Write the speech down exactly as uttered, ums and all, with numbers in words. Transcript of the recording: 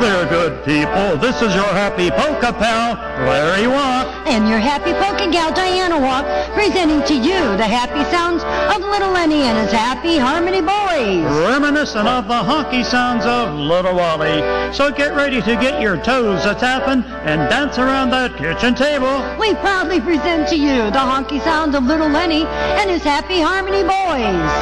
there, good people. This is your happy polka pal, Larry Walk. And your happy polka gal, Diana Walk, presenting to you the happy sounds of Little Lenny and his Happy Harmony Boys. Reminiscent of the honky sounds of Little Wally. So get ready to get your toes a-tapping and dance around that kitchen table. We proudly present to you the honky sounds of Little Lenny and his Happy Harmony Boys.